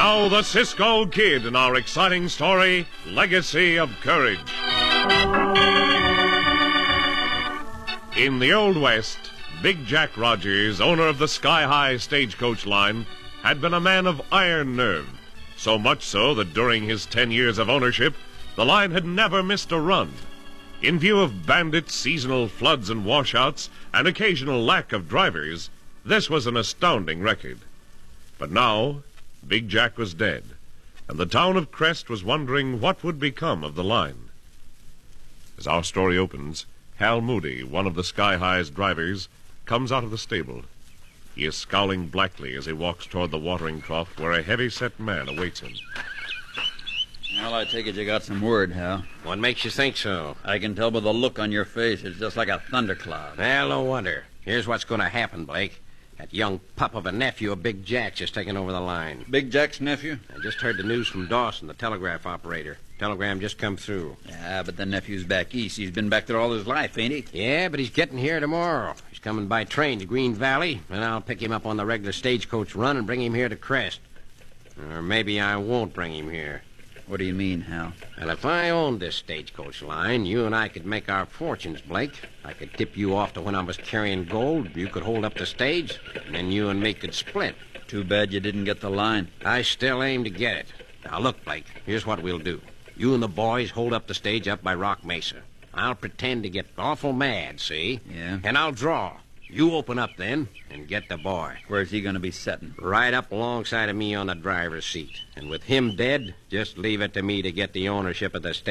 Now the Cisco Kid in our exciting story, Legacy of Courage. In the Old West, Big Jack Rogers, owner of the Sky High stagecoach line, had been a man of iron nerve, so much so that during his 10 years of ownership, the line had never missed a run. In view of bandits, seasonal floods and washouts, and occasional lack of drivers, this was an astounding record. But now, Big Jack was dead, and the town of Crest was wondering what would become of the line. As our story opens, Hal Moody, one of the Sky High's drivers, comes out of the stable. He is scowling blackly as he walks toward the watering trough where a heavy-set man awaits him. Well, I take it you got some word, Hal. What makes you think so? I can tell by the look on your face. It's just like a thundercloud. Well, no wonder. Here's what's going to happen, Blake. That young pup of a nephew of Big Jack's just taken over the line. Big Jack's nephew? I just heard the news from Dawson, the telegraph operator. Telegram just come through. Yeah, but the nephew's back east. He's been back there all his life, ain't he? Yeah, but he's getting here tomorrow. He's coming by train to Green Valley, and I'll pick him up on the regular stagecoach run and bring him here to Crest. Or maybe I won't bring him here. What do you mean, Hal? Well, if I owned this stagecoach line, you and I could make our fortunes, Blake. I could tip you off to when I was carrying gold. You could hold up the stage, and then you and me could split. Too bad you didn't get the line. I still aim to get it. Now, look, Blake, here's what we'll do. You and the boys hold up the stage up by Rock Mesa. I'll pretend to get awful mad, see? Yeah. And I'll draw. You open up then and get the boy. Where's he going to be setting? Right up alongside of me on the driver's seat. And with him dead, just leave it to me to get the ownership of the stage.